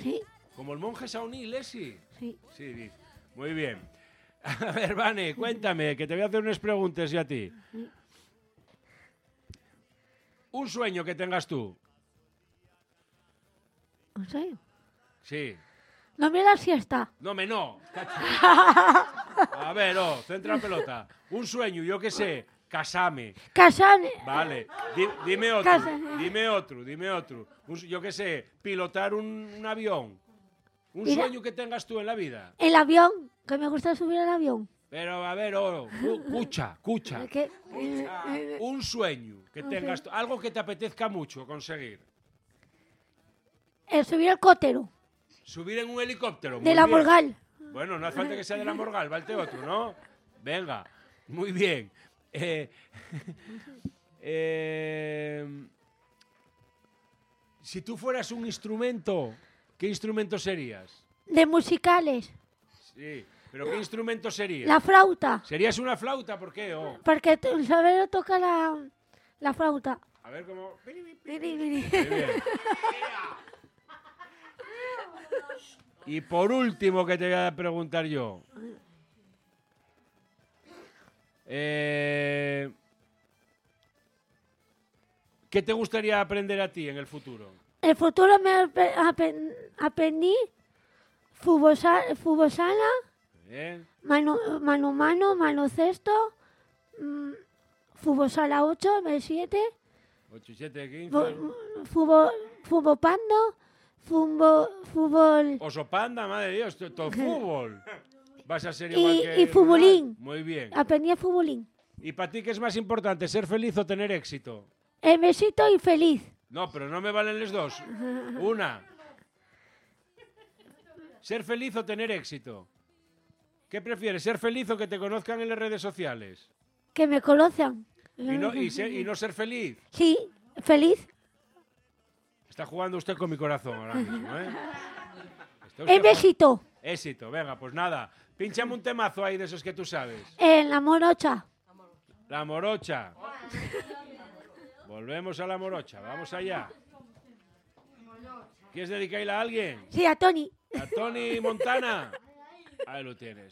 Sí, Como el monje Sauní, Lesi. sí. Sí, dice. Muy bien. A ver, Vane, cuéntame, que te voy a hacer unas preguntas yo a ti. Un sueño que tengas tú. No sé. Sí. No me la siesta. No, no. A ver, centra la pelota. Un sueño, yo qué sé, casame. Casarme. Vale. Dime otro, Casame. dime otro. Yo qué sé, pilotar un avión. Un Mira. sueño que tengas tú en la vida. El avión, que me gusta subir al avión. Pero, a ver, escucha. Que- Un sueño que tengas tú, algo que te apetezca mucho conseguir. el subir al cótero. Subir en un helicóptero. De muy la bien. Morgal. Bueno, no hace falta que sea de la Morgal, valte otro, ¿no? Venga, muy bien. Si tú fueras un instrumento, ¿qué instrumento serías? De musicales. Sí, pero ¿qué instrumento serías? La flauta. ¿Serías una flauta? ¿Por qué? Porque el saber toca la flauta. A ver cómo... Miri, miri. Muy bien. Y por último que te voy a preguntar yo. ¿Qué te gustaría aprender a ti en el futuro? El futuro me aprendí fútbol sala, Bien. mano cesto, fútbol sala 8, B7, 8, 7, 15. fútbol pando, fútbol Oso panda, madre de Dios, todo fútbol. Vas a ser igual que... y futbolín. Muy bien. Aprendí a futbolín. ¿Y para ti qué es más importante, ser feliz o tener éxito? El besito y feliz. No, pero no me valen los dos. Una. ¿Ser feliz o tener éxito? ¿Qué prefieres, ser feliz o que te conozcan en las redes sociales? Que me conozcan. ¿Y no ser feliz? Sí, feliz. Está jugando usted con mi corazón ahora mismo, ¿eh? El besito. Éxito, venga, pues nada. Pínchame un temazo ahí de esos que tú sabes. En la morocha. La morocha. Volvemos a la morocha, vamos allá. ¿Quieres dedicarla a alguien? Sí, a Tony. A Tony Montana. Ahí lo tienes.